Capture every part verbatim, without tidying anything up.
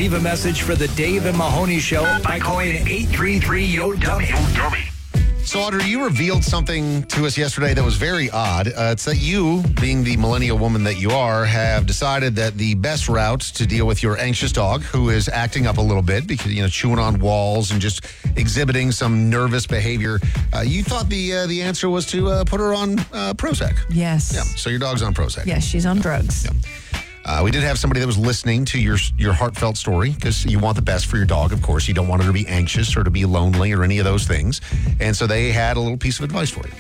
leave a message for the Dave and Mahoney Show by calling eight three three, Y O, dummy. dummy. So, Audrey, you revealed something to us yesterday that was very odd. Uh, it's that you, being the millennial woman that you are, have decided that the best route to deal with your anxious dog, who is acting up a little bit because, you know, chewing on walls and just exhibiting some nervous behavior, uh, you thought the uh, the answer was to uh, put her on uh, Prozac. Yes. Yeah. So your dog's on Prozac. Yes, she's on drugs. Yeah. Uh, we did have somebody that was listening to your your heartfelt story because you want the best for your dog, of course. You don't want her to be anxious or to be lonely or any of those things. And so they had a little piece of advice for you.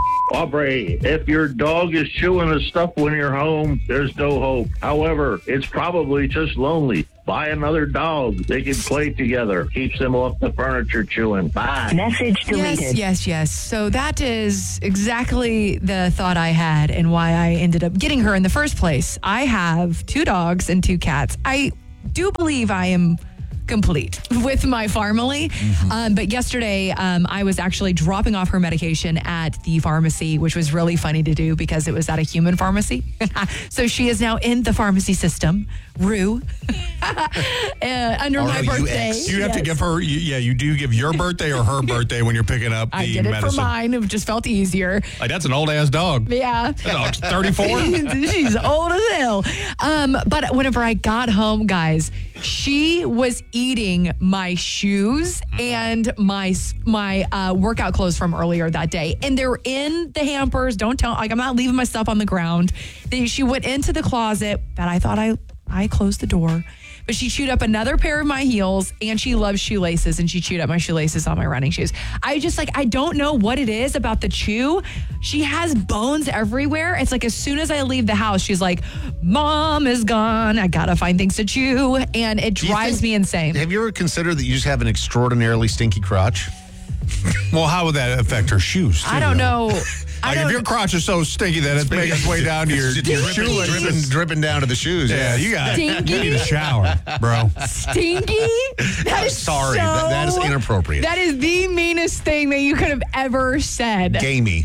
Aubrey, if your dog is chewing the stuff when you're home, there's no hope. However, it's probably just lonely. Buy another dog. They can play together. Keeps them off the furniture chewing. Bye. Message deleted. Yes, yes, yes. So that is exactly the thought I had and why I ended up getting her in the first place. I have two dogs and two cats. I do believe I am complete with my family. Mm-hmm. Um, but yesterday, um, I was actually dropping off her medication at the pharmacy, which was really funny to do because it was at a human pharmacy. So she is now in the pharmacy system, Rue, uh, under R O U X. my birthday. You have Yes. to give her, you, yeah, you do give your birthday or her birthday when you're picking up the I did it medicine. for mine. It just felt easier. Like, that's an old-ass dog. Yeah. That dog's thirty-four. She's old as hell. Um, but whenever I got home, guys, she was eating my shoes and my my uh, workout clothes from earlier that day. And they're in the hampers. Don't tell, like, I'm not leaving my stuff on the ground. They, she went into the closet that I thought I, I closed the door. But she chewed up another pair of my heels, and she loves shoelaces, and she chewed up my shoelaces on my running shoes. I just, like, I don't know what it is about the chew. She has bones everywhere. It's like as soon as I leave the house, she's like, Mom is gone. I gotta find things to chew. And it drives think, me insane. Have you ever considered that you just have an extraordinarily stinky crotch? Well, how would that affect her shoes, too? I don't know. I Like, don't if your crotch is so stinky that it's making its way down to your It's dripping, shoelaces. dripping, dripping down to the shoes. Yeah, you got Stinky? You need a shower, bro. Stinky? That is Sorry, so, that, that is inappropriate. That is the meanest thing that you could have ever said. Gamey.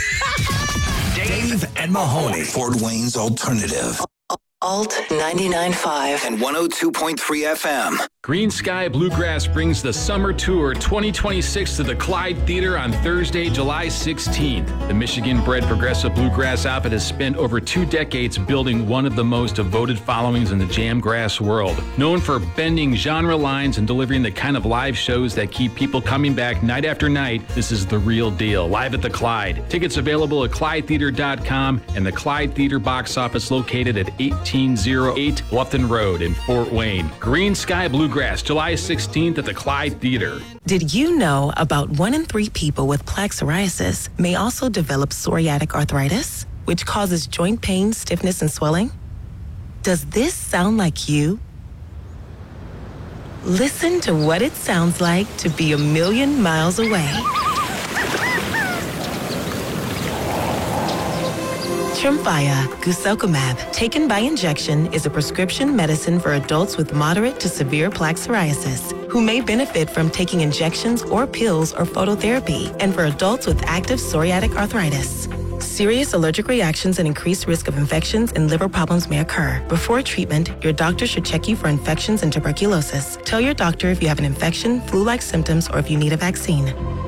Dave and Mahoney. Fort Wayne's Alternative. Alt ninety-nine point five. And one oh two point three F M. Green Sky Bluegrass brings the Summer Tour twenty twenty-six to the Clyde Theater on Thursday, July sixteenth. The Michigan-bred progressive bluegrass outfit has spent over two decades building one of the most devoted followings in the jamgrass world. Known for bending genre lines and delivering the kind of live shows that keep people coming back night after night, this is the real deal, live at the Clyde. Tickets available at clyde theater dot com and the Clyde Theater box office located at eighteen oh eight Bluffton Road in Fort Wayne. Green Sky Bluegrass, July sixteenth at the Clyde Theater. Did you know about one in three people with plaque psoriasis may also develop psoriatic arthritis, which causes joint pain, stiffness, and swelling? Does this sound like you? Listen to what it sounds like to be a million miles away. Tremfya guselkumab, taken by injection, is a prescription medicine for adults with moderate to severe plaque psoriasis who may benefit from taking injections or pills or phototherapy, and for adults with active psoriatic arthritis. Serious allergic reactions and increased risk of infections and liver problems may occur. Before treatment, your doctor should check you for infections and tuberculosis. Tell your doctor if you have an infection, flu-like symptoms, or if you need a vaccine.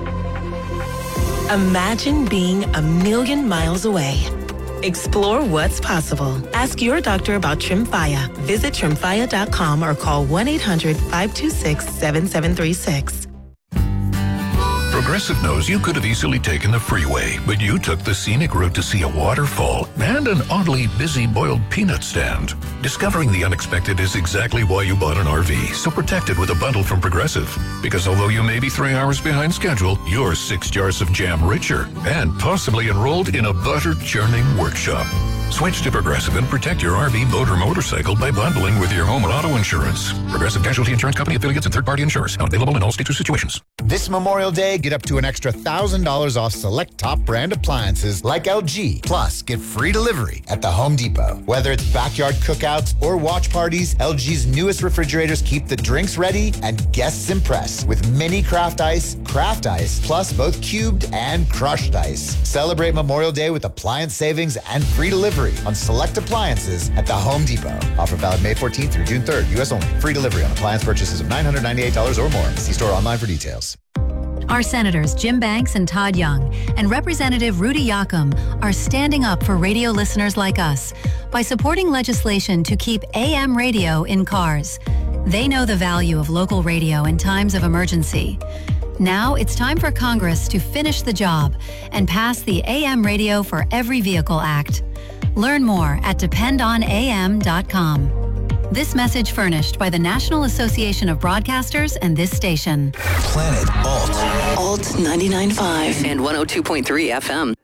Imagine being a million miles away. Explore what's possible. Ask your doctor about Tremfya. Visit tremfya dot com or call one eight hundred five two six seven seven three six. Progressive knows you could have easily taken the freeway, but you took the scenic route to see a waterfall and an oddly busy boiled peanut stand. Discovering the unexpected is exactly why you bought an R V, so protect it with a bundle from Progressive. Because although you may be three hours behind schedule, you're six jars of jam richer and possibly enrolled in a butter churning workshop. Switch to Progressive and protect your R V, boat, or motorcycle by bundling with your home and auto insurance. Progressive Casualty Insurance Company affiliates and third-party insurers. Not available in all states or situations. This Memorial Day, get up to an extra one thousand dollars off select top brand appliances like L G. Plus, get free delivery at the Home Depot. Whether it's backyard cookouts or watch parties, L G's newest refrigerators keep the drinks ready and guests impressed with mini craft ice, craft ice, plus both cubed and crushed ice. Celebrate Memorial Day with appliance savings and free delivery delivery on select appliances at the Home Depot. Offer valid May fourteenth through June third, U S only. Free delivery on appliance purchases of nine hundred ninety-eight dollars or more. See store online for details. Our senators, Jim Banks and Todd Young, and Representative Rudy Yakum are standing up for radio listeners like us by supporting legislation to keep A M radio in cars. They know the value of local radio in times of emergency. Now it's time for Congress to finish the job and pass the A M Radio for Every Vehicle Act. Learn more at depend on A M dot com. This message furnished by the National Association of Broadcasters and this station. Planet Alt. Alt ninety-nine point five and one oh two point three F M.